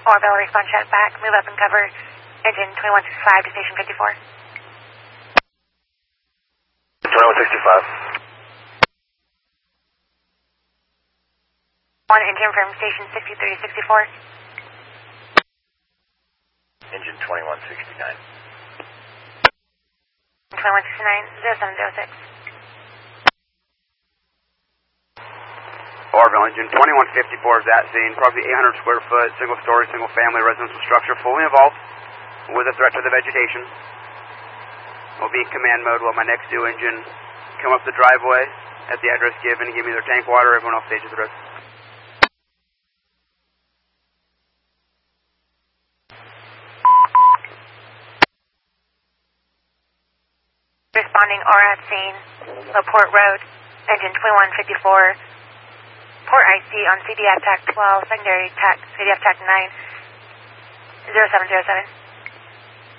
Orville, response shut back. Move up and cover engine 2165 to station 54. 2165. One engine from station 6364. Engine 2169. 2169, 0706. Orville, engine 2154 is at scene. Approximately 800 square foot, single story, single family residential structure, fully involved with a threat to the vegetation. We'll be in command mode while my next due engine come up the driveway at the address given and give me their tank water. Everyone else stages the rest. Responding or at scene, LaPorte Road, engine 2154, port IC on CDF TAC 12, secondary TAC, CDF TAC 9, 0707.